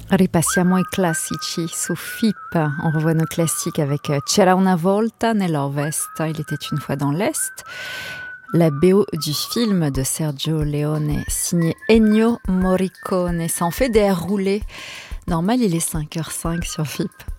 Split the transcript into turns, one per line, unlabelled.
Ripassiamo i classici su FIP. On revoit nos classiques avec C'era una volta nell'Ovest. Il était une fois dans l'Est. La BO du film de Sergio Leone, signé Ennio Morricone. Ça en fait des airs roulés. Normal, il est 5h05 sur FIP.